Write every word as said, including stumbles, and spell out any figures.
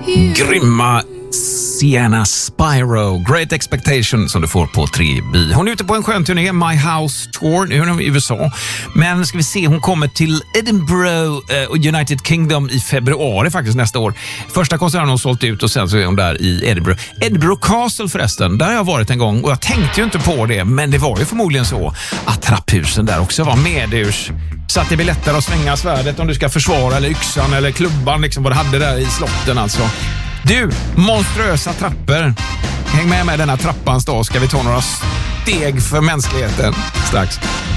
Grymma Sienna Spyro, Great Expectation, som du får på tre B. Hon är ute på en skön turné, My House Tour, nu är hon i U S A. Men ska vi se, hon kommer till Edinburgh och uh, United Kingdom i februari faktiskt nästa år. Första konserten har hon sålt ut och sen så är hon där i Edinburgh. Edinburgh Castle förresten, där har jag varit en gång och jag tänkte ju inte på det, men det var ju förmodligen så att trapphusen där också var medurs. Så att det blir lättare att svänga svärdet om du ska försvara, eller yxan eller klubban, liksom vad du hade där i slotten alltså. Du, monströsa trappor. Häng med med denna trappans dag, ska vi ta några steg för mänskligheten strax.